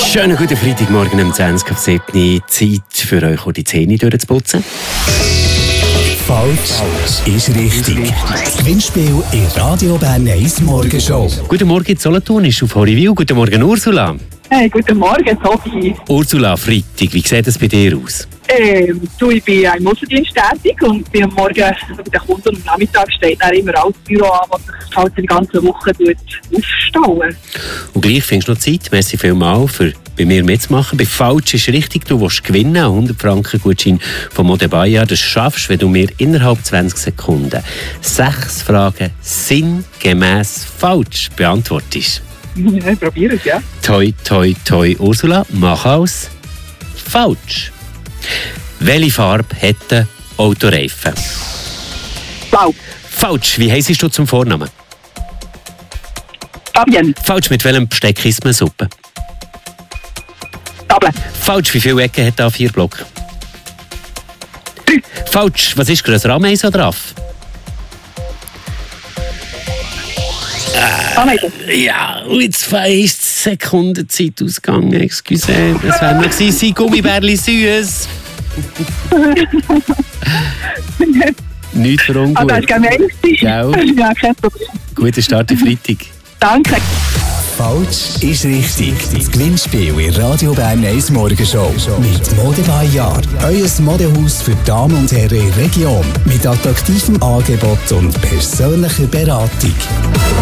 Schönen guten Freitagmorgen um 20:07 Zeit für euch, die Zähne durchzuputzen. Falsch ist richtig. Das Gewinnspiel in Radio Bern 1 Morgenshow. Guten Morgen, Solothurn ist auf Horiville. Guten Morgen, Ursula. Hey, guten Morgen, Sophie. Ursula, Freitag, wie sieht es bei dir aus? Ich bin im Außendienst tätig und bin am Morgen bei den Kunden und am Nachmittag steht dann immer alles Büro an, das sich halt die ganze Woche aufstauen. Und gleich findest du noch Zeit. Merci vielmals für bei mir mitzumachen. Bei Falsch ist richtig, du willst gewinnen. 100 Franken Gutschein von Mode Bayer. Das schaffst du, wenn du mir innerhalb 20 Sekunden 6 Fragen sinngemäß falsch beantwortest. Ja, ich probiere es, ja. Toi, toi, toi, Ursula, mach aus. Falsch. Welche Farbe hat der Autoreifen? Blau. Falsch. Wie heisst du zum Vornamen? Fabienne. Falsch. Mit welchem Besteck isst man Suppe? Table. Falsch. Wie viele Ecken hat A4 Block? 3. Falsch. Was ist grösser, Ameise oder Affe? Ameise. Ja, und jetzt ist die Sekundenzeit ausgegangen. Excuse. Das wäre noch gewesen. Gummibärli süß. Nichts für ungut. Das ist gemein. Ja, Ja, kein Problem. guter Start am Freitag. Danke. Falsch ist richtig. Das Gewinnspiel in Radio Bern 1 Morgenshow. Mit Mode Bayer. Euer Modehaus für Damen und Herren in der Region. Mit attraktivem Angebot und persönlicher Beratung.